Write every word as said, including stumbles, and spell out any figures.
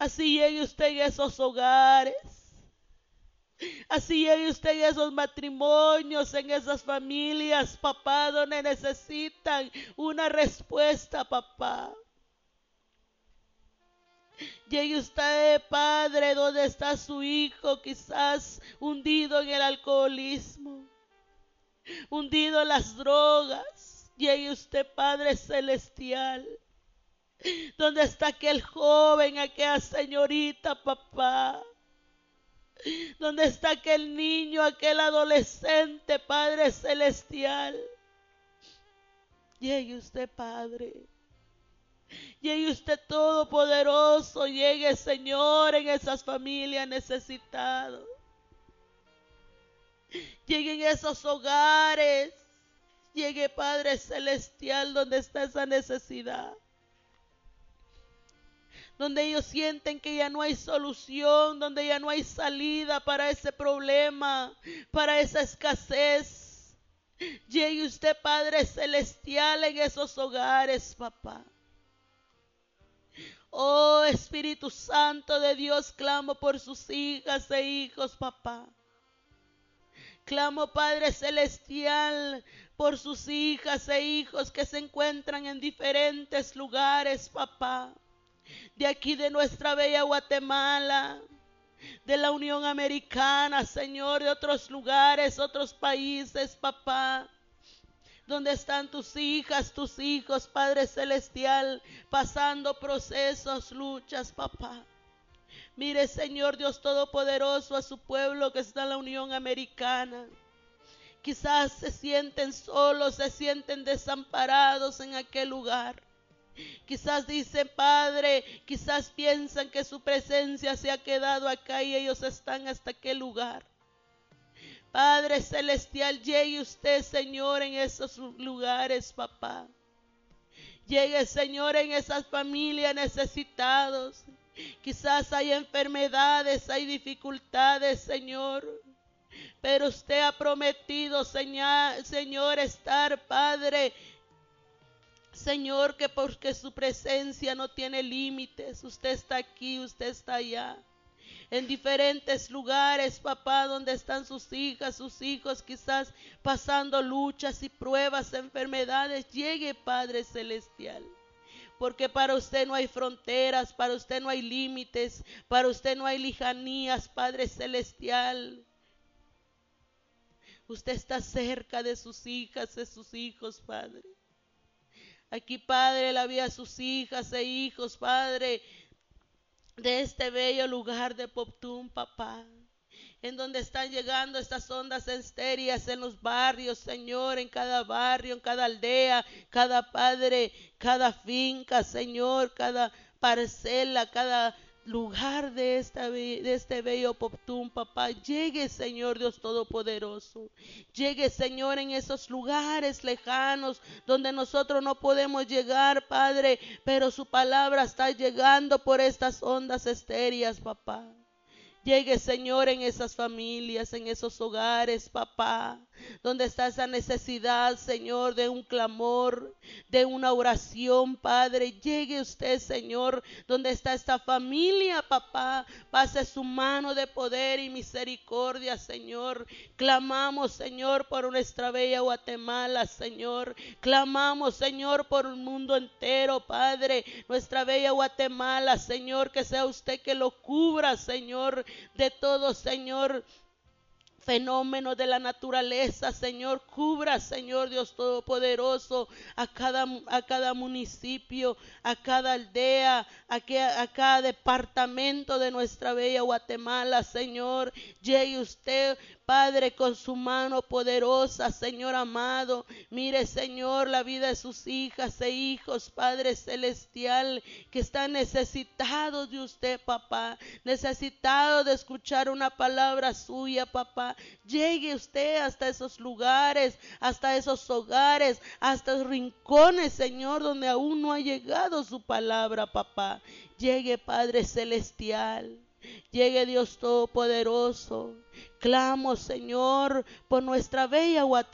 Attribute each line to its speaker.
Speaker 1: Así llegue usted en esos hogares. Así llegue usted en esos matrimonios, en esas familias, papá, donde necesitan una respuesta, papá. Llegue usted, padre, donde está su hijo, quizás hundido en el alcoholismo, hundido en las drogas. Llegue usted, Padre Celestial, donde está aquel joven, aquella señorita, papá. ¿Dónde está aquel niño, aquel adolescente, Padre Celestial? Llegue usted, Padre. Llegue usted todopoderoso. Llegue, Señor, en esas familias necesitadas. Llegue en esos hogares. Llegue, Padre Celestial, donde está esa necesidad. Donde ellos sienten que ya no hay solución, donde ya no hay salida para ese problema, para esa escasez. Llegue usted, Padre Celestial, en esos hogares, papá. Oh, Espíritu Santo de Dios, clamo por sus hijas e hijos, papá. Clamo, Padre Celestial, por sus hijas e hijos que se encuentran en diferentes lugares, papá. De aquí de nuestra bella Guatemala, de la Unión Americana, Señor, de otros lugares, otros países, papá, donde están tus hijas, tus hijos, Padre Celestial, pasando procesos, luchas, papá. Mire, Señor Dios Todopoderoso, a su pueblo que está en la Unión Americana. Quizás se sienten solos, se sienten desamparados en aquel lugar. Quizás dicen, Padre, quizás piensan que su presencia se ha quedado acá y ellos están hasta aquel lugar. Padre Celestial, llegue usted, Señor, en esos lugares, papá. Llegue, Señor, en esas familias necesitados. Quizás hay enfermedades, hay dificultades, Señor. Pero usted ha prometido, Señor, Señor, estar, Padre, Señor, que porque su presencia no tiene límites. Usted está aquí, usted está allá. En diferentes lugares, papá, donde están sus hijas, sus hijos, quizás pasando luchas y pruebas, enfermedades. Llegue, Padre Celestial. Porque para usted no hay fronteras, para usted no hay límites, para usted no hay lejanías, Padre Celestial. Usted está cerca de sus hijas, de sus hijos, Padre. Aquí, Padre, la vida de sus hijas e hijos, Padre, de este bello lugar de Poptún, papá, en donde están llegando estas ondas estéreas en los barrios, Señor, en cada barrio, en cada aldea, cada padre, cada finca, Señor, cada parcela, cada lugar de, esta, de este bello Poptún, papá. Llegue, Señor Dios Todopoderoso. Llegue, Señor, en esos lugares lejanos donde nosotros no podemos llegar, Padre, pero su palabra está llegando por estas ondas estéreas, papá. Llegue, Señor, en esas familias, en esos hogares, papá, donde está esa necesidad, Señor, de un clamor, de una oración, Padre. Llegue usted, Señor, donde está esta familia, papá. Pase su mano de poder y misericordia, Señor. Clamamos, Señor, por nuestra bella Guatemala, Señor. Clamamos, Señor, por el mundo entero, Padre. Nuestra bella Guatemala, Señor, que sea usted que lo cubra, Señor, de todo, Señor, fenómenos de la naturaleza, Señor. Cubra, Señor Dios Todopoderoso, a cada, a cada municipio, a cada aldea, a, que, a cada departamento de nuestra bella Guatemala, Señor. Llegue usted, Padre, con su mano poderosa, Señor amado. Mire, Señor, la vida de sus hijas e hijos, Padre Celestial, que están necesitados de usted, papá. Necesitados de escuchar una palabra suya, papá. Llegue usted hasta esos lugares, hasta esos hogares, hasta los rincones, Señor, donde aún no ha llegado su palabra, papá. Llegue, Padre Celestial. Llegue, Dios Todopoderoso. Clamo, Señor, por nuestra bella Guatemala.